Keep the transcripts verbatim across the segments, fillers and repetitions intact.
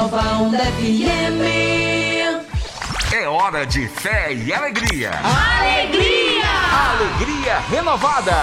Nova Onda F M. É hora de fé e alegria. Alegria! Alegria renovada.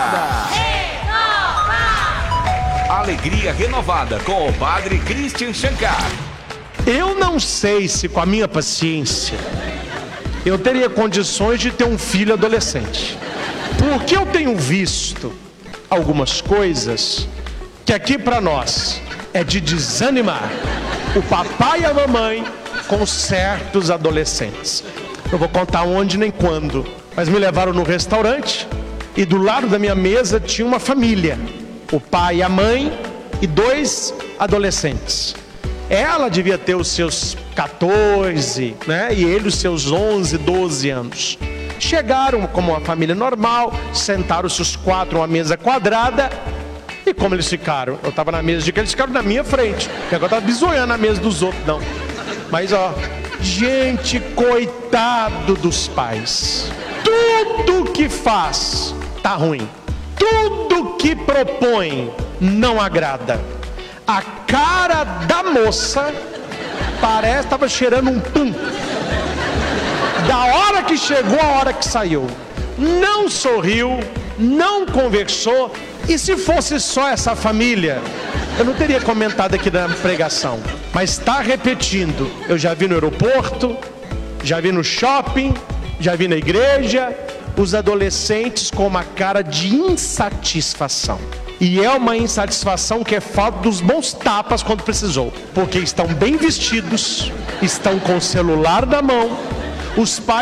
Renova! Alegria renovada com o Padre Christian Shankar. Eu não sei se com a minha paciência eu teria condições de ter um filho adolescente. Porque eu tenho visto algumas coisas que aqui para nós é de desanimar o papai e a mamãe com certos adolescentes. Não vou contar onde nem quando, mas me levaram no restaurante e do lado da minha mesa tinha uma família, o pai, a mãe e dois adolescentes. Ela devia ter os seus quatorze, né? E ele os seus onze, doze anos. Chegaram como uma família normal, sentaram-se os quatro numa mesa quadrada. E como eles ficaram? Eu estava na mesa de que eles ficaram na minha frente. E agora eu estava bisoiando na mesa dos outros, não. Mas ó, gente, coitado dos pais. Tudo que faz tá ruim. Tudo que propõe não agrada. A cara da moça parece que estava cheirando um pum. Da hora que chegou, a hora que saiu. Não sorriu, não conversou. E se fosse só essa família, eu não teria comentado aqui na pregação. Mas está repetindo. Eu já vi no aeroporto, já vi no shopping, já vi na igreja, os adolescentes com uma cara de insatisfação. E é uma insatisfação que é falta dos bons tapas quando precisou. Porque estão bem vestidos, estão com o celular na mão, os pais